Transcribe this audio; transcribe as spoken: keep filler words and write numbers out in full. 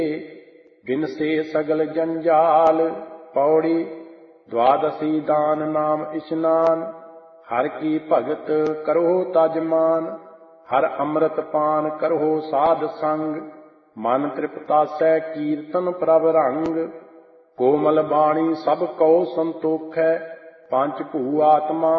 बिनसे सगल जंजाल। पौड़ी द्वादशी दान नाम इशनान। हर की भगत करो तजमान। हर अमृत पान करो साध संग। मन तृप्तासै कीर्तन प्रभ रंग। कोमल बाणी सब कौ संतोखै। पंच भू आत्मा